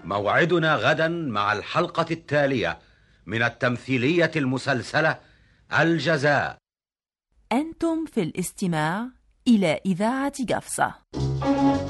موعدنا غدا مع الحلقة التالية من التمثيلية المسلسلة الجزاء. أنتم في الاستماع إلى إذاعة قفصة.